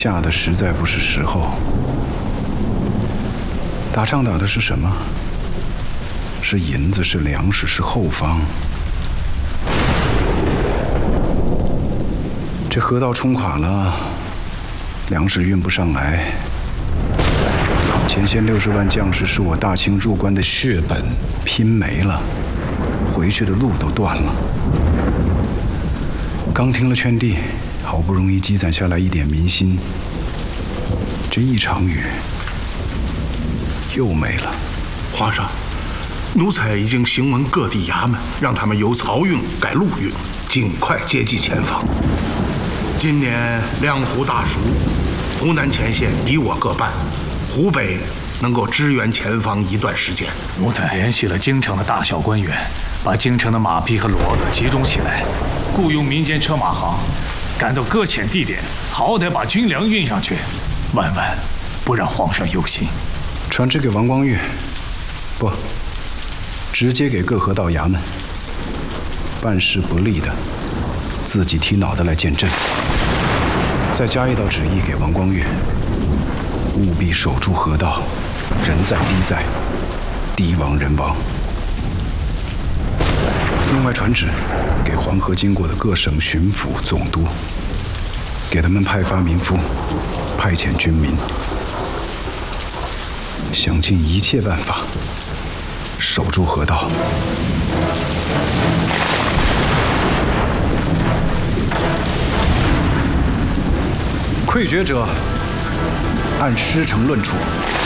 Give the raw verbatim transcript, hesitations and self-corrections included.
下的实在不是时候。打仗打的是什么？是银子，是粮食，是后方。这河道冲垮了，粮食运不上来。前线六十万将士是我大清入关的血本，拼没了，回去的路都断了。刚听了劝帝，好不容易积攒下来一点民心，这一场雨又没了。 皇上，奴才已经行文各地衙门，让他们由漕运改陆运，尽快接济前方。今年两湖大熟，湖南前线敌我各半，湖北能够支援前方一段时间。 奴才联系了京城的大小官员，把京城的马匹和骡子集中起来，雇佣民间车马行，赶到搁浅地点，好歹把军粮运上去，万万不让皇上忧心。 传旨给王光裕，不，直接给各河道衙门。办事不利的，自己提脑袋来见朕。再加一道旨意给王光裕，务必守住河道，人在地在，敌亡人亡。另外传旨给黄河经过的各省巡抚总督，给他们派发民夫，派遣军民，想尽一切办法守住河道。溃决者，按师承论处。